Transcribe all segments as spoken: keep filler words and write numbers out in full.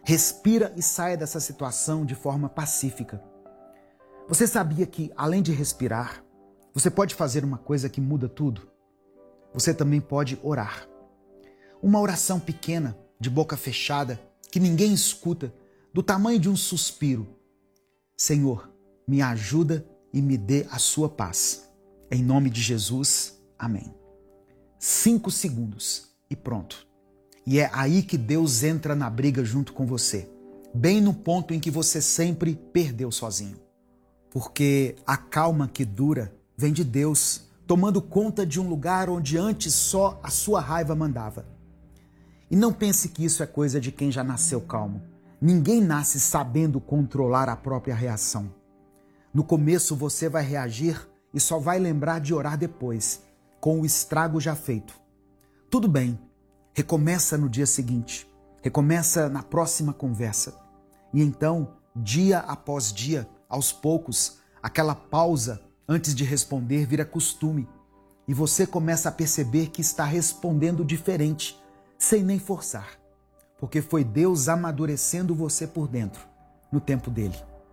Respira e saia dessa situação de forma pacífica. Você sabia que, além de respirar, você pode fazer uma coisa que muda tudo? Você também pode orar. Uma oração pequena, de boca fechada, que ninguém escuta, do tamanho de um suspiro. Senhor, me ajuda e me dê a sua paz. Em nome de Jesus, amém. Cinco segundos e pronto. E é aí que Deus entra na briga junto com você, bem no ponto em que você sempre perdeu sozinho. Porque a calma que dura vem de Deus, tomando conta de um lugar onde antes só a sua raiva mandava. E não pense que isso é coisa de quem já nasceu calmo. Ninguém nasce sabendo controlar a própria reação. No começo você vai reagir e só vai lembrar de orar depois, com o estrago já feito. Tudo bem, recomeça no dia seguinte, recomeça na próxima conversa. E então, dia após dia, aos poucos, aquela pausa antes de responder vira costume e você começa a perceber que está respondendo diferente, sem nem forçar, porque foi Deus amadurecendo você por dentro, no tempo dele.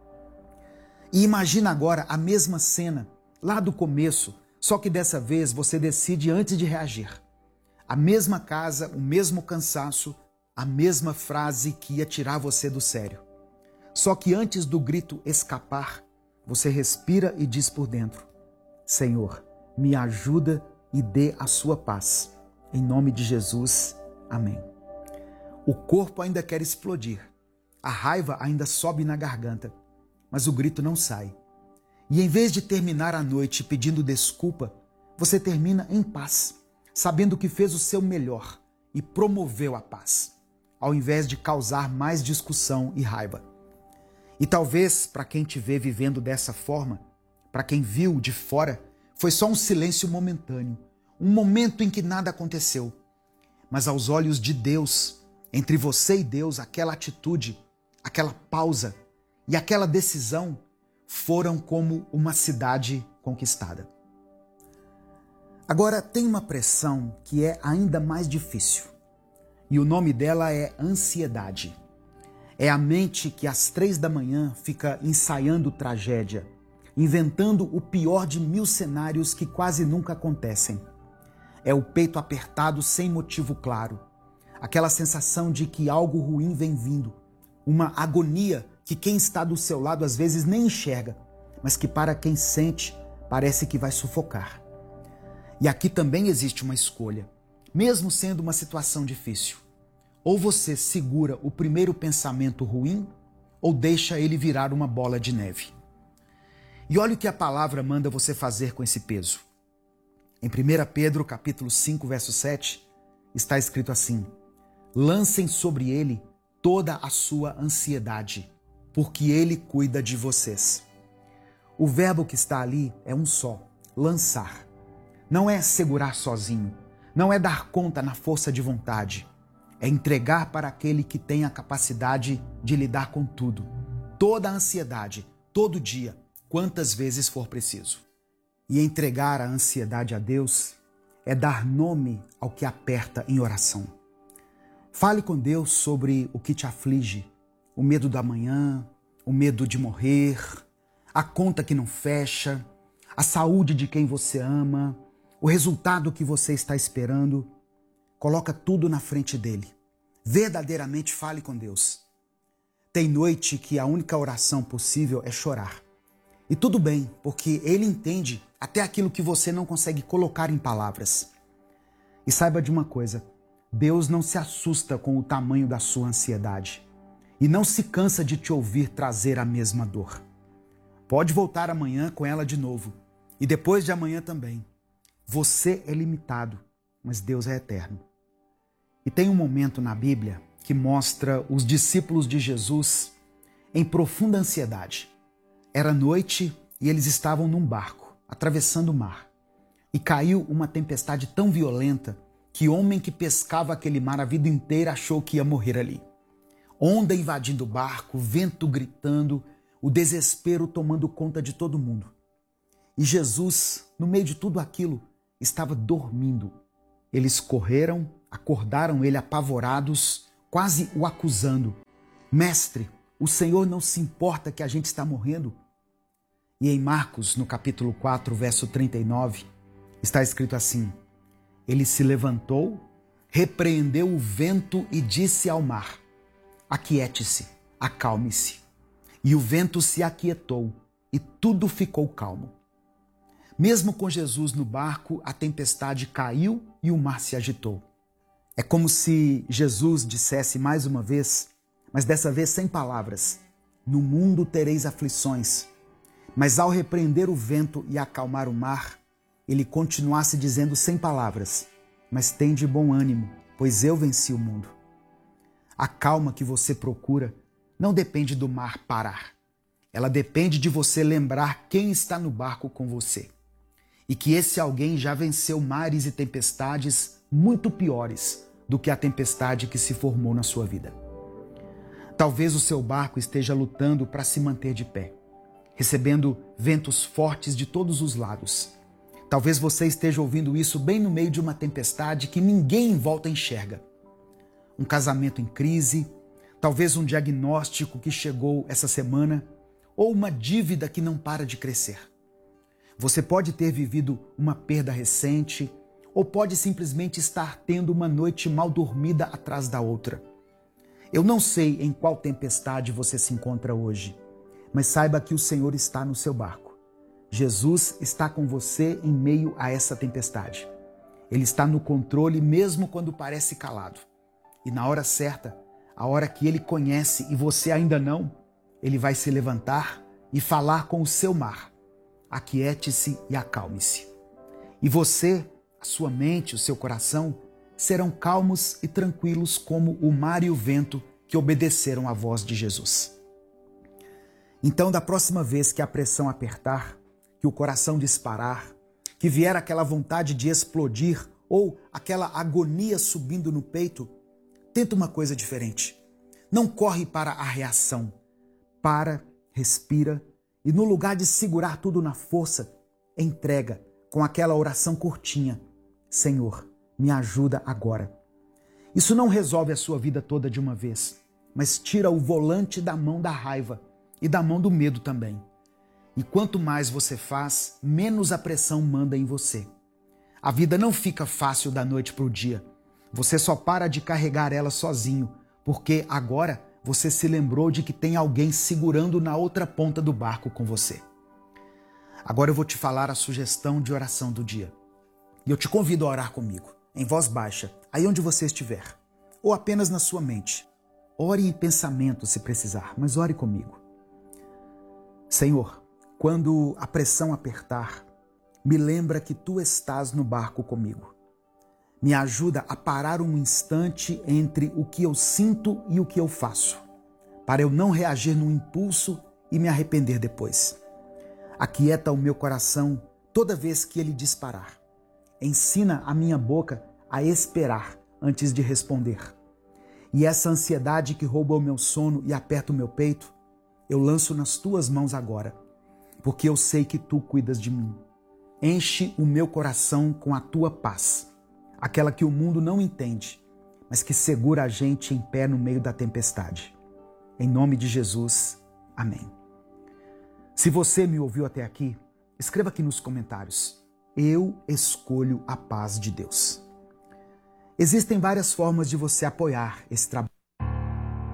E imagina agora a mesma cena, lá do começo, só que dessa vez você decide antes de reagir. A mesma casa, o mesmo cansaço, a mesma frase que ia tirar você do sério. Só que antes do grito escapar, você respira e diz por dentro: Senhor, me ajuda e dê a sua paz. Em nome de Jesus, amém. O corpo ainda quer explodir. A raiva ainda sobe na garganta, mas o grito não sai. E em vez de terminar a noite pedindo desculpa, você termina em paz, sabendo que fez o seu melhor e promoveu a paz, ao invés de causar mais discussão e raiva. E talvez, para quem te vê vivendo dessa forma, para quem viu de fora, foi só um silêncio momentâneo, um momento em que nada aconteceu. Mas aos olhos de Deus, entre você e Deus, aquela atitude, aquela pausa e aquela decisão foram como uma cidade conquistada. Agora tem uma pressão que é ainda mais difícil, e o nome dela é ansiedade. É a mente que às três da manhã fica ensaiando tragédia, inventando o pior de mil cenários que quase nunca acontecem. É o peito apertado sem motivo claro, aquela sensação de que algo ruim vem vindo, uma agonia que quem está do seu lado às vezes nem enxerga, mas que para quem sente parece que vai sufocar. E aqui também existe uma escolha, mesmo sendo uma situação difícil. Ou você segura o primeiro pensamento ruim, ou deixa ele virar uma bola de neve. E olha o que a palavra manda você fazer com esse peso. Em primeira Pedro, capítulo cinco, verso sete, está escrito assim: lancem sobre ele toda a sua ansiedade, porque ele cuida de vocês. O verbo que está ali é um só, lançar. Não é segurar sozinho, não é dar conta na força de vontade. É entregar para aquele que tem a capacidade de lidar com tudo, toda a ansiedade, todo dia, quantas vezes for preciso. E entregar a ansiedade a Deus é dar nome ao que aperta em oração. Fale com Deus sobre o que te aflige, o medo da manhã, o medo de morrer, a conta que não fecha, a saúde de quem você ama, o resultado que você está esperando. Coloca tudo na frente dele. Verdadeiramente fale com Deus. Tem noite que a única oração possível é chorar. E tudo bem, porque ele entende até aquilo que você não consegue colocar em palavras. E saiba de uma coisa, Deus não se assusta com o tamanho da sua ansiedade e não se cansa de te ouvir trazer a mesma dor. Pode voltar amanhã com ela de novo e depois de amanhã também. Você é limitado, mas Deus é eterno. E tem um momento na Bíblia que mostra os discípulos de Jesus em profunda ansiedade. Era noite e eles estavam num barco, atravessando o mar. E caiu uma tempestade tão violenta que o homem que pescava aquele mar a vida inteira achou que ia morrer ali. Onda invadindo o barco, vento gritando, o desespero tomando conta de todo mundo. E Jesus, no meio de tudo aquilo, estava dormindo. Eles correram, acordaram ele apavorados, quase o acusando. Mestre, o Senhor não se importa que a gente está morrendo? E em Marcos, no capítulo quatro, verso trinta e nove, está escrito assim: ele se levantou, repreendeu o vento e disse ao mar: aquiete-se, acalme-se. E o vento se aquietou e tudo ficou calmo. Mesmo com Jesus no barco, a tempestade caiu e o mar se agitou. É como se Jesus dissesse mais uma vez, mas dessa vez sem palavras: no mundo tereis aflições. Mas ao repreender o vento e acalmar o mar, ele continuasse dizendo sem palavras: mas tem de bom ânimo, pois eu venci o mundo. A calma que você procura não depende do mar parar. Ela depende de você lembrar quem está no barco com você. E que esse alguém já venceu mares e tempestades muito piores do que a tempestade que se formou na sua vida. Talvez o seu barco esteja lutando para se manter de pé, recebendo ventos fortes de todos os lados. Talvez você esteja ouvindo isso bem no meio de uma tempestade que ninguém em volta enxerga. Um casamento em crise, talvez um diagnóstico que chegou essa semana, ou uma dívida que não para de crescer. Você pode ter vivido uma perda recente, ou pode simplesmente estar tendo uma noite mal dormida atrás da outra. Eu não sei em qual tempestade você se encontra hoje, mas saiba que o Senhor está no seu barco. Jesus está com você em meio a essa tempestade. Ele está no controle mesmo quando parece calado. E na hora certa, a hora que Ele conhece e você ainda não, Ele vai se levantar e falar com o seu mar. Aquiete-se e acalme-se. E você, a sua mente, o seu coração, serão calmos e tranquilos como o mar e o vento que obedeceram à voz de Jesus. Então, da próxima vez que a pressão apertar, que o coração disparar, que vier aquela vontade de explodir ou aquela agonia subindo no peito, tenta uma coisa diferente. Não corre para a reação. Para, respira e no lugar de segurar tudo na força, entrega com aquela oração curtinha: Senhor, me ajuda agora. Isso não resolve a sua vida toda de uma vez, mas tira o volante da mão da raiva e da mão do medo também. E quanto mais você faz, menos a pressão manda em você. A vida não fica fácil da noite para o dia. Você só para de carregar ela sozinho, porque agora você se lembrou de que tem alguém segurando na outra ponta do barco com você. Agora eu vou te falar a sugestão de oração do dia. E eu te convido a orar comigo, em voz baixa, aí onde você estiver, ou apenas na sua mente. Ore em pensamento se precisar, mas ore comigo. Senhor, quando a pressão apertar, me lembra que Tu estás no barco comigo. Me ajuda a parar um instante entre o que eu sinto e o que eu faço, para eu não reagir no impulso e me arrepender depois. Aquieta o meu coração toda vez que ele disparar. Ensina a minha boca a esperar antes de responder. E essa ansiedade que rouba o meu sono e aperta o meu peito, eu lanço nas Tuas mãos agora, porque eu sei que Tu cuidas de mim. Enche o meu coração com a Tua paz, aquela que o mundo não entende, mas que segura a gente em pé no meio da tempestade. Em nome de Jesus, amém. Se você me ouviu até aqui, escreva aqui nos comentários: eu escolho a paz de Deus. Existem várias formas de você apoiar esse trabalho.